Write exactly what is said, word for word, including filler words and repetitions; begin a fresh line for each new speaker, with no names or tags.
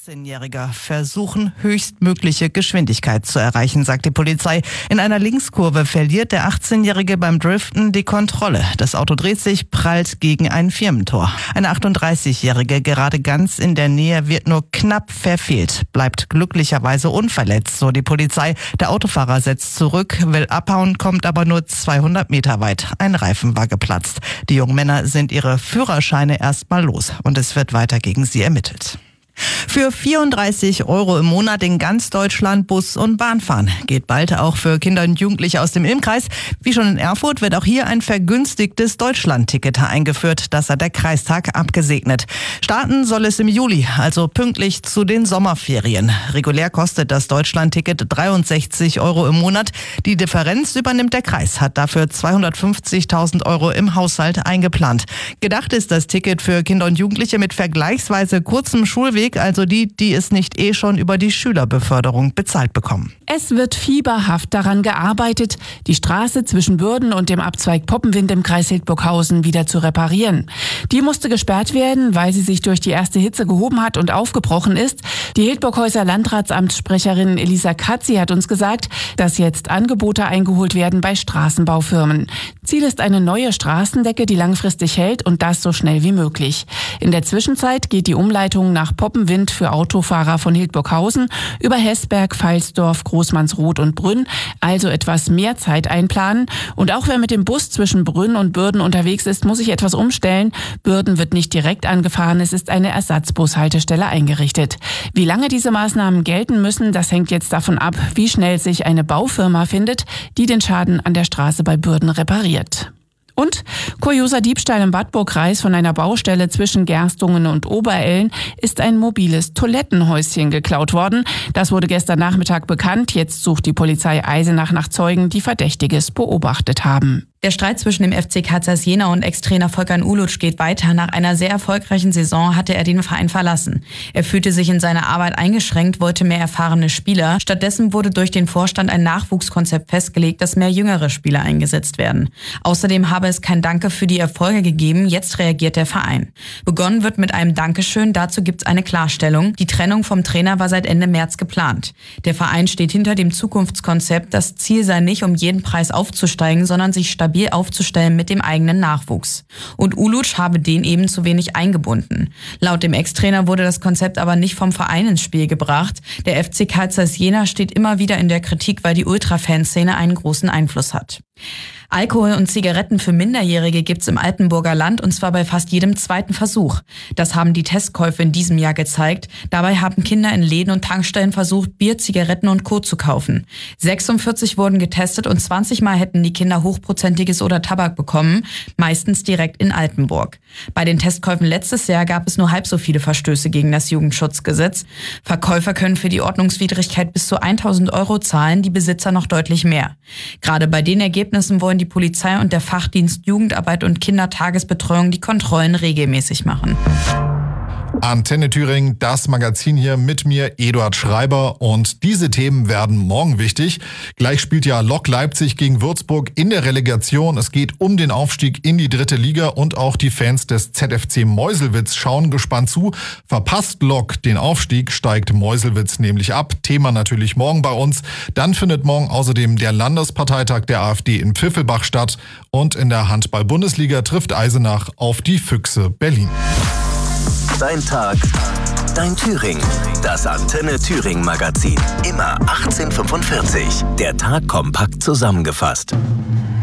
achtzehnjähriger versuchen, höchstmögliche Geschwindigkeit zu erreichen, sagt die Polizei. In einer Linkskurve verliert der achtzehnjährige beim Driften die Kontrolle. Das Auto dreht sich, prallt gegen ein Firmentor. Eine achtunddreißigjährige, gerade ganz in der Nähe, wird nur knapp verfehlt, bleibt glücklicherweise unverletzt, so die Polizei. Der Autofahrer setzt zurück, will abhauen, kommt aber nur zweihundert Meter weit. Ein Reifen war geplatzt. Die jungen Männer sind ihre Führerscheine erstmal los und es wird weiter gegen sie ermittelt. Für vierunddreißig Euro im Monat in ganz Deutschland Bus und Bahn fahren. Geht bald auch für Kinder und Jugendliche aus dem Ilmkreis. Wie schon in Erfurt wird auch hier ein vergünstigtes Deutschland-Ticket eingeführt. Das hat der Kreistag abgesegnet. Starten soll es im Juli, also pünktlich zu den Sommerferien. Regulär kostet das Deutschland-Ticket dreiundsechzig Euro im Monat. Die Differenz übernimmt der Kreis, hat dafür zweihundertfünfzigtausend Euro im Haushalt eingeplant. Gedacht ist das Ticket für Kinder und Jugendliche mit vergleichsweise kurzem Schulweg, also die, die es nicht eh schon über die Schülerbeförderung bezahlt bekommen.
Es wird fieberhaft daran gearbeitet, die Straße zwischen Bürden und dem Abzweig Poppenwind im Kreis Hildburghausen wieder zu reparieren. Die musste gesperrt werden, weil sie sich durch die erste Hitze gehoben hat und aufgebrochen ist. Die Hildburghauser Landratsamtssprecherin Elisa Katzi hat uns gesagt, dass jetzt Angebote eingeholt werden bei Straßenbaufirmen. Ziel ist eine neue Straßendecke, die langfristig hält und das so schnell wie möglich. In der Zwischenzeit geht die Umleitung nach Poppenwind für Autofahrer von Hildburghausen über Hesberg, Pfalzdorf, Großmannsroth und Brünn, also etwas mehr Zeit einplanen. Und auch wer mit dem Bus zwischen Brünn und Bürden unterwegs ist, muss sich etwas umstellen. Bürden wird nicht direkt angefahren, es ist eine Ersatzbushaltestelle eingerichtet. Wie lange diese Maßnahmen gelten müssen, das hängt jetzt davon ab, wie schnell sich eine Baufirma findet, die den Schaden an der Straße bei Bürden repariert. Und kurioser Diebstahl im Wartburgkreis. Von einer Baustelle zwischen Gerstungen und Oberelln ist ein mobiles Toilettenhäuschen geklaut worden. Das wurde gestern Nachmittag bekannt. Jetzt sucht die Polizei Eisenach nach Zeugen, die Verdächtiges beobachtet haben.
Der Streit zwischen dem F C Kaisers Jena und Ex-Trainer Volkan Uluç geht weiter. Nach einer sehr erfolgreichen Saison hatte er den Verein verlassen. Er fühlte sich in seiner Arbeit eingeschränkt, wollte mehr erfahrene Spieler. Stattdessen wurde durch den Vorstand ein Nachwuchskonzept festgelegt, dass mehr jüngere Spieler eingesetzt werden. Außerdem habe es kein Danke für die Erfolge gegeben. Jetzt reagiert der Verein. Begonnen wird mit einem Dankeschön. Dazu gibt es eine Klarstellung. Die Trennung vom Trainer war seit Ende März geplant. Der Verein steht hinter dem Zukunftskonzept. Das Ziel sei nicht, um jeden Preis aufzusteigen, sondern sich stabil aufzustellen mit dem eigenen Nachwuchs. Und Uluç habe den eben zu wenig eingebunden. Laut dem Ex-Trainer wurde das Konzept aber nicht vom Verein ins Spiel gebracht. Der F C Kaisers Jena steht immer wieder in der Kritik, weil die Ultra-Fanszene einen großen Einfluss hat. Alkohol und Zigaretten für Minderjährige gibt's im Altenburger Land und zwar bei fast jedem zweiten Versuch. Das haben die Testkäufe in diesem Jahr gezeigt. Dabei haben Kinder in Läden und Tankstellen versucht, Bier, Zigaretten und Co. zu kaufen. sechsundvierzig wurden getestet und zwanzig Mal hätten die Kinder hochprozentiges oder Tabak bekommen, meistens direkt in Altenburg. Bei den Testkäufen letztes Jahr gab es nur halb so viele Verstöße gegen das Jugendschutzgesetz. Verkäufer können für die Ordnungswidrigkeit bis zu tausend Euro zahlen, die Besitzer noch deutlich mehr. Gerade bei den Ergebnissen wollen die Polizei und der Fachdienst Jugendarbeit und Kindertagesbetreuung die Kontrollen regelmäßig machen.
Antenne Thüringen, das Magazin hier mit mir, Eduard Schreiber. Und diese Themen werden morgen wichtig. Gleich spielt ja Lok Leipzig gegen Würzburg in der Relegation. Es geht um den Aufstieg in die dritte Liga und auch die Fans des Z F C Meuselwitz schauen gespannt zu. Verpasst Lok den Aufstieg, steigt Meuselwitz nämlich ab. Thema natürlich morgen bei uns. Dann findet morgen außerdem der Landesparteitag der AfD in Pfiffelbach statt. Und in der Handball-Bundesliga trifft Eisenach auf die Füchse Berlin.
Dein Tag, dein Thüringen. Das Antenne Thüringen Magazin. Immer achtzehn Uhr fünfundvierzig. Der Tag kompakt zusammengefasst.